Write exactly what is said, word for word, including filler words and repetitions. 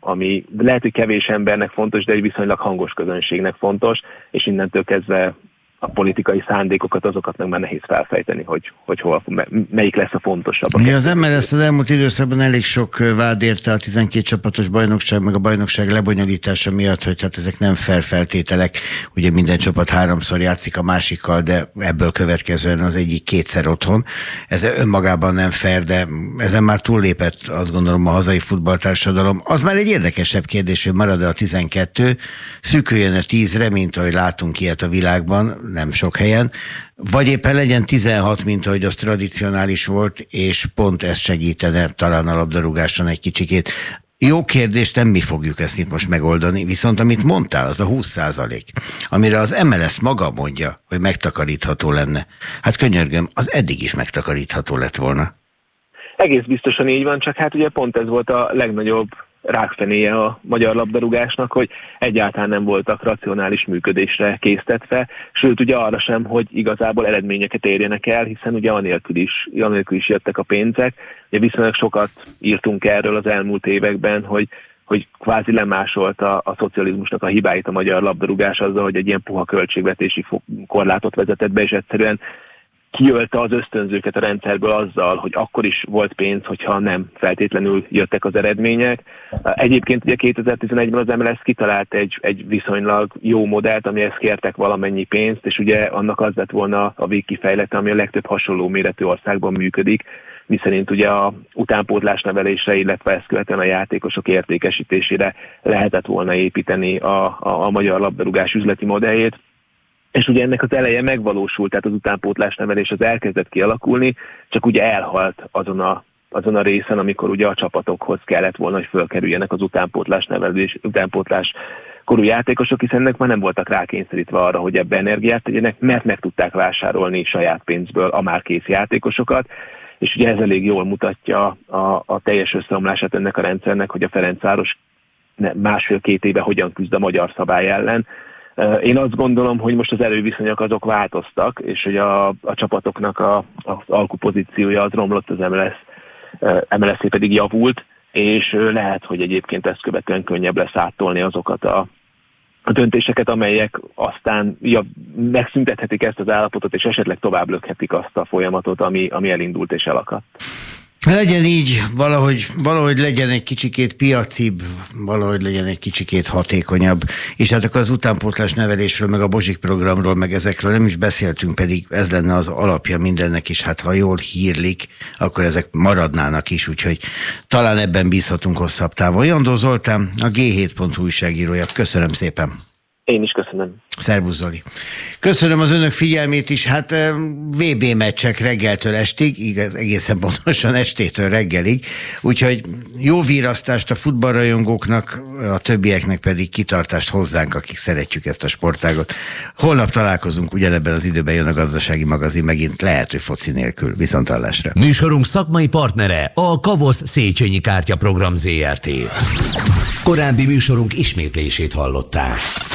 ami lehet, hogy kevés embernek fontos, de egy viszonylag hangos közönségnek fontos, és innentől kezdve a politikai szándékokat, azokat meg már nehéz felfejteni, hogy, hogy hol, melyik lesz a fontosabb. Mi az em el es az elmúlt időszakban elég sok vád érte a tizenkét csapatos bajnokság, meg a bajnokság lebonyolítása miatt, hogy hát ezek nem fair feltételek. Ugye minden csapat háromszor játszik a másikkal, de ebből következően az egyik kétszer otthon. Ez önmagában nem fair, de ezen már túllépett, azt gondolom, a hazai futballtársadalom. Az már egy érdekesebb kérdés, hogy marad-e a tizenkettő, szűküljön-e tízre, mint ahogy látunk ilyet a világban, nem sok helyen, vagy éppen legyen tizenhat, mint ahogy az tradicionális volt, és pont ez segítene talán a labdarúgáson egy kicsikét. Jó kérdés, nem mi fogjuk ezt itt most megoldani, viszont amit mondtál, az a húsz százalék, amire az em el es maga mondja, hogy megtakarítható lenne. Hát könyörgöm, az eddig is megtakarítható lett volna. Egész biztosan így van, csak hát ugye pont ez volt a legnagyobb rákfenéje a magyar labdarúgásnak, hogy egyáltalán nem voltak racionális működésre késztetve, sőt ugye arra sem, hogy igazából eredményeket érjenek el, hiszen ugye anélkül is, anélkül is jöttek a pénzek. Ugye viszonylag sokat írtunk erről az elmúlt években, hogy hogy kvázi lemásolta a szocializmusnak a hibáit a magyar labdarúgás azzal, hogy egy ilyen puha költségvetési korlátot vezetett be, és egyszerűen kiölte az ösztönzőket a rendszerből azzal, hogy akkor is volt pénz, hogyha nem feltétlenül jöttek az eredmények. Egyébként ugye kétezer-tizenegyben az em el es kitalált egy, egy viszonylag jó modellt, amihez kértek valamennyi pénzt, és ugye annak az lett volna a végkifejlete, ami a legtöbb hasonló méretű országban működik, miszerint ugye a utánpótlás nevelésre, illetve ezt követően a játékosok értékesítésére lehetett volna építeni a, a, a magyar labdarúgás üzleti modelljét. És ugye ennek az eleje megvalósult, tehát az utánpótlás nevelés az elkezdett kialakulni, csak ugye elhalt azon a, azon a részen, amikor ugye a csapatokhoz kellett volna, hogy fölkerüljenek az utánpótlás nevelés, utánpótlás korú játékosok, hiszen ennek már nem voltak rákényszerítve arra, hogy ebbe energiát tegyenek, mert meg tudták vásárolni saját pénzből a már kész játékosokat, és ugye ez elég jól mutatja a, a teljes összeomlását ennek a rendszernek, hogy a Ferencváros másfél-két éve hogyan küzd a magyar szabály ellen. Én azt gondolom, hogy most az erőviszonyok azok változtak, és hogy a, a csapatoknak a, az alkupozíciója az romlott, az em el es, em el es pedig javult, és lehet, hogy egyébként ezt követően könnyebb lesz áttolni azokat a, a döntéseket, amelyek aztán ja, megszüntethetik ezt az állapotot, és esetleg tovább lökhetik azt a folyamatot, ami, ami elindult és elakadt. Legyen így, valahogy, valahogy legyen egy kicsikét piacibb, valahogy legyen egy kicsikét hatékonyabb, és hát akkor az utánpótlás nevelésről, meg a Bozsik programról, meg ezekről nem is beszéltünk, pedig ez lenne az alapja mindennek, és hát ha jól hírlik, akkor ezek maradnának is, úgyhogy talán ebben bízhatunk hosszabb távon. Jandó Zoltán, a gé hét pont hu újságírója. Köszönöm szépen. Én is köszönöm. Szervusz, Zoli. Köszönöm az önök figyelmét is. Hát vé bé meccsek reggeltől estig, igaz, egészen pontosan estétől reggelig, úgyhogy jó virasztást a futballrajongóknak, a többieknek pedig kitartást hozzánk, akik szeretjük ezt a sportágot. Holnap találkozunk, ugyanebben az időben jön a Gazdasági Magazin, megint lehet, hogy foci nélkül. Viszonthallásra. Műsorunk szakmai partnere a Kavosz Széchenyi Kártya Program zé er té. Korábbi műsorunk ismétlését hallották.